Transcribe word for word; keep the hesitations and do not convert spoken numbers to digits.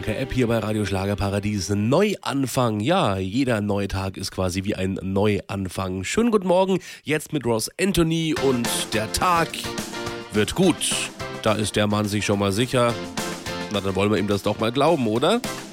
per App hier bei Radio Schlagerparadies. Neuanfang. Ja, jeder neue Tag ist quasi wie ein Neuanfang. Schönen guten Morgen, jetzt mit Ross Anthony und der Tag wird gut. Da ist der Mann sich schon mal sicher. Na, dann wollen wir ihm das doch mal glauben, oder?